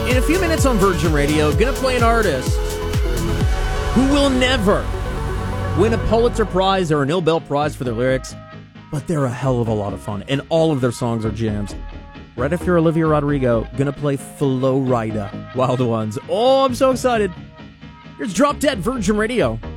In a few minutes on Virgin Radio, gonna play an artist who will never win a Pulitzer Prize or a Nobel Prize for their lyrics, but they're a hell of a lot of fun, and all of their songs are jams. Right after Olivia Rodrigo, gonna play Flo Rida, Wild Ones. Oh, I'm so excited. Here's Drop Dead Virgin Radio.